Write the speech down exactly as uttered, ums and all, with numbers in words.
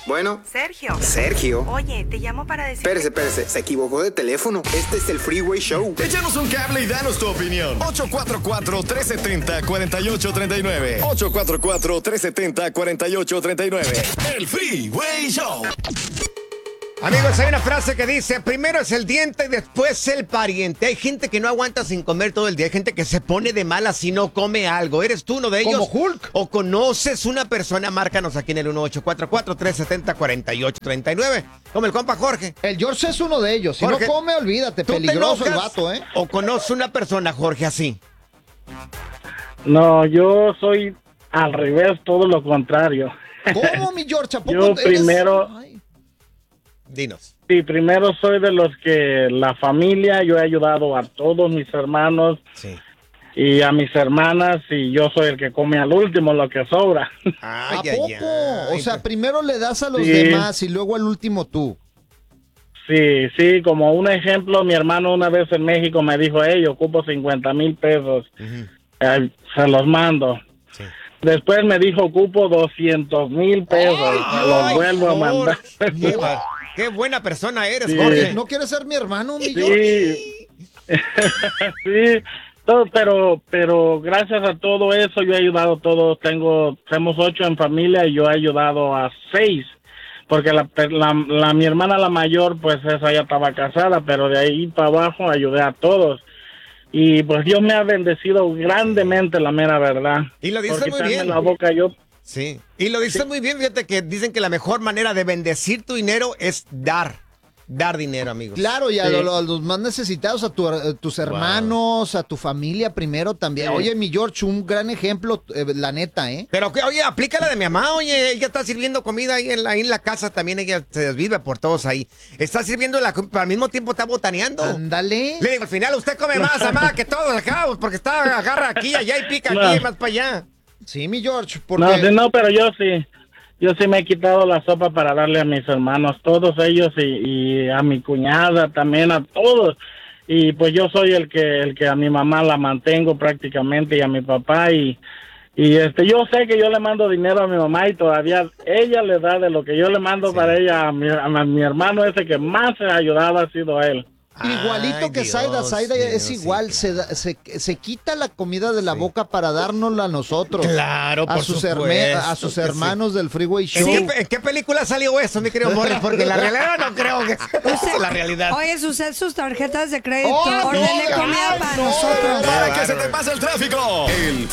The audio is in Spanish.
Bueno. Sergio. Sergio. Oye, te llamo para decir... Espérese, espérese. Se equivocó de teléfono. Este es el Freeway Show. Échanos un cable y danos tu opinión. ocho cuatro cuatro, tres siete cero, cuatro ocho tres nueve. ocho cuatro cuatro, tres siete cero, cuatro ocho tres nueve. El Freeway Show. Amigos, hay una frase que dice, primero es el diente y después el pariente. Hay gente que no aguanta sin comer todo el día. Hay gente que se pone de mala si no come algo. ¿Eres tú uno de ellos? Como Hulk. ¿O conoces una persona? Márcanos aquí en el uno ocho cuatro cuatro, tres siete cero, cuatro ocho tres nueve. Como el compa Jorge. El George es uno de ellos. Si Jorge, no come, olvídate. ¿tú te Peligroso el enojas vato, ¿eh? ¿O conoces una persona, Jorge, así? No, yo soy al revés, todo lo contrario. ¿Cómo, mi George? ¿A poco Yo eres- primero... Ay. Dinos. Sí, primero soy de los que la familia, yo he ayudado a todos mis hermanos Sí. y a mis hermanas y yo soy el que come al último lo que sobra. Ay, ¿A ay, poco? ay. O sea, primero le das a los Sí. demás y luego al último tú. Sí, sí, como un ejemplo, mi hermano una vez en México me dijo, hey, ocupo cincuenta mil pesos, Ujú. eh, se los mando. Sí. Después me dijo, ocupo doscientos mil pesos, se los Ay, vuelvo a Jorge, mandar. Qué, va- qué buena persona eres, Sí. Jorge. ¿No quieres ser mi hermano, mi George? Sí, sí, todo, pero, pero gracias a todo eso yo he ayudado a todos. Tengo, somos ocho en familia y yo he ayudado a seis, porque la, la, la mi hermana la mayor, pues esa ya estaba casada, pero de ahí para abajo ayudé a todos. Y pues Dios me ha bendecido grandemente, la mera verdad. Y lo dices Por muy quitarme bien. la boca yo. Sí, y lo dices muy bien, fíjate que dicen que la mejor manera de bendecir tu dinero es dar, dar dinero, amigos. Claro, y a, Sí. lo- a los más necesitados, a, tu- a tus hermanos, a tu familia primero también. Sí. Oye, mi George, un gran ejemplo, eh, la neta, ¿eh? Pero que, oye, aplica la de mi mamá, oye, ella está sirviendo comida ahí en la, ahí en la casa, también ella se desvive por todos ahí. Está sirviendo la comida, pero al mismo tiempo está botaneando. Ándale. Le digo, al final usted come más, mamá, que todos acá, porque está, agarra aquí, allá y pica No. aquí y más para allá. Sí, mi George, porque... No, sí, no, pero yo sí, yo sí me he quitado la sopa para darle a mis hermanos, todos ellos y, y a mi cuñada también, a todos. Y pues yo soy el que el que a mi mamá la mantengo prácticamente y a mi papá y y este yo sé que yo le mando dinero a mi mamá y todavía ella le da de lo que yo le mando Sí. para ella a mi, a mi hermano ese que más se ha ayudado ha sido él. Igualito Ay, que Dios, Zaida, Zaida Dios, es sí, igual, claro. se, da- se, se quita la comida de la Sí. boca para dárnosla a nosotros. Claro, a por sus, supuesto herme- a sus que sí. hermanos del Freeway ¿En Show. qué, en qué película salió eso, mi querido Morris? Porque la realidad no creo que sea la realidad. Oye, usted sus tarjetas de crédito, Oh, ordene no, comida ay, para no, nosotros. Para que se te pase el tráfico. El